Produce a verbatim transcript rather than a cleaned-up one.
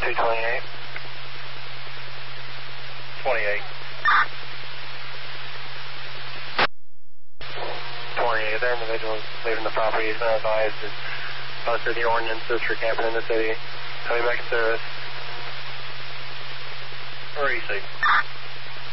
two twenty-eight. twenty-eight. twenty-eight, there, individuals leaving the property is not advised and posted the ordinances for camping in the city. Coming back to service. Where are you, Steve?